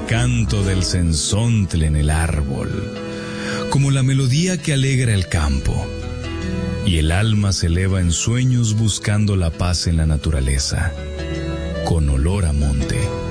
canto del cenzontle en el árbol, como la melodía que alegra el campo, y el alma se eleva en sueños buscando la paz en la naturaleza, con olor a monte.